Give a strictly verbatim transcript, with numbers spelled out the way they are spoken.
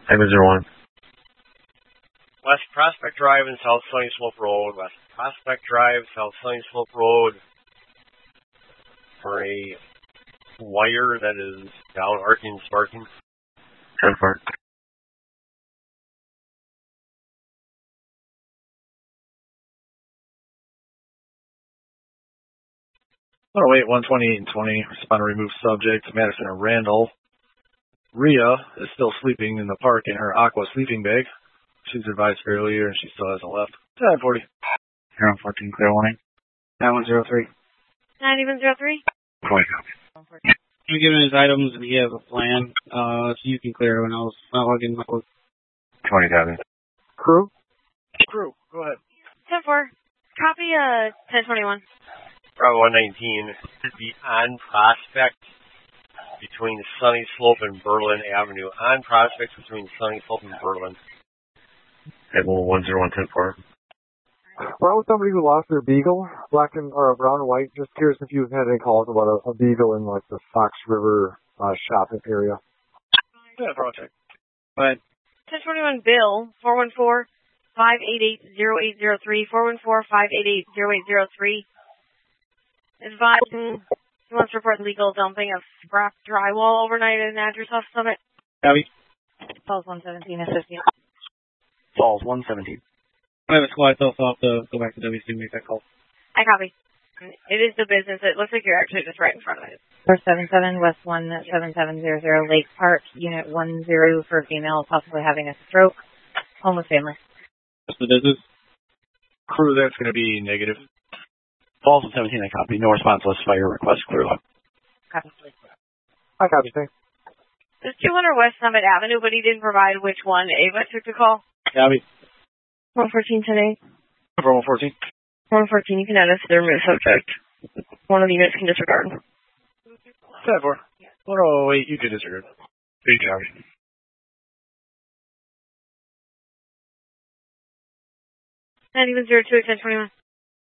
Seven zero one. West Prospect Drive and South Sunny Slope Road. West Prospect Drive, South Sunny Slope Road. For a wire that is down arcing and sparking. Ten four. oh eight, one twenty-eight and twenty. Respond to remove subject. Madison and Randall. Rhea is still sleeping in the park in her aqua sleeping bag. She's advised earlier and she still hasn't left. ten forty. Zero fourteen, clear warning. nine one zero three. nine one zero three. twenty. I'm giving his items and he has a plan, uh, so you can clear everyone else. I'll get my quote. twenty thousand. Crew? Crew, go ahead. ten four. Copy, uh, ten twenty-one. Bravo one nineteen. To be on Prospect between Sunny Slope and Berlin Avenue. On Prospect between Sunny Slope and Berlin. Table one zero one ten four. We're out with somebody who lost their beagle, black and or brown and white. Just curious if you've had any calls about a, a beagle in like the Fox River uh, shopping area. Yeah, project. Go ahead. ten twenty-one Bill, four one four, five eight eight, zero eight zero three, four one four, five eight eight, zero eight zero three. Advising, he wants to report legal dumping of scrap drywall overnight at an address off Summit. Copy. Falls one seventeen and fifteen. Falls one seventeen. I have a squad, so I'll have to go back to W C and make that call. I copy. It is the business. It looks like you're actually just right in front of it. four seven seven West one seven seven zero zero Lake Park, Unit one zero for female, possibly having a stroke. Homeless family. What's the business? Crew, that's going to be negative. Falls one seventeen, I copy. No response, let's fire request clear log. Copy, please. I copy, thanks. There's two hundred West Summit Avenue, but he didn't provide which one. Ava took the call. Copy. one fourteen today. For one fourteen. one fourteen, you can add us to the remove subject. One of the units can disregard. ten four. one oh eight, you can disregard. Good job. nine one zero two, ten twenty-one.